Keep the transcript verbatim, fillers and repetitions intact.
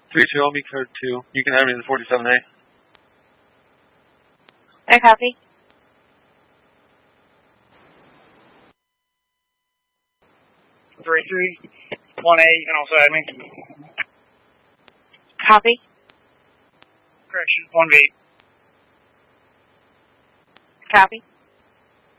three two, I'll be code two. You can have me in the forty-seven A. I copy. three three, one A, you can also add me. Copy. Correction, one V. Copy.